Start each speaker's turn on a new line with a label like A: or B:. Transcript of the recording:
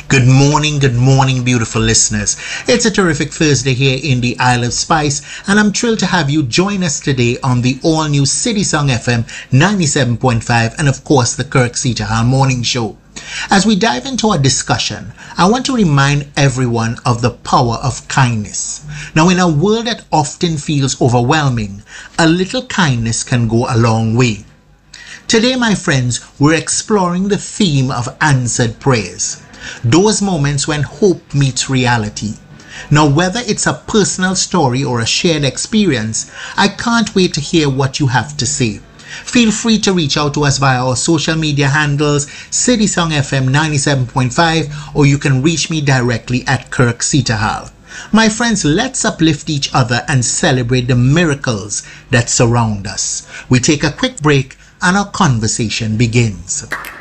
A: Good morning, beautiful listeners. It's a terrific Thursday here in the Isle of Spice, and I'm thrilled to have you join us today on the all-new City Song FM 97.5 and, of course, the Kirk Cedarhall Morning Show. As we dive into our discussion, I want to remind everyone of the power of kindness. Now, in a world that often feels overwhelming, a little kindness can go a long way. Today, my friends, we're exploring the theme of answered prayers. Those moments when hope meets reality. Now, whether it's a personal story or a shared experience, I can't wait to hear what you have to say. Feel free to reach out to us via our social media handles, City Song FM 97.5, or you can reach me directly at Kirk Cedarhall. My friends, let's uplift each other and celebrate the miracles that surround us. We take a quick break and our conversation begins.